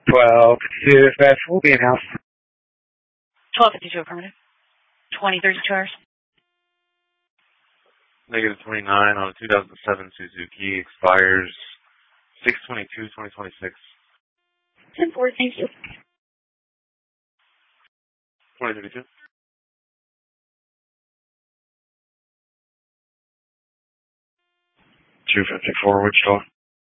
1252 FF will be in house. 1252 affirmative. 2032 hours. Negative 29 on a 2007 Suzuki, expires 6/22/2026. 10-4, thank you. 2032. 254 Wichita.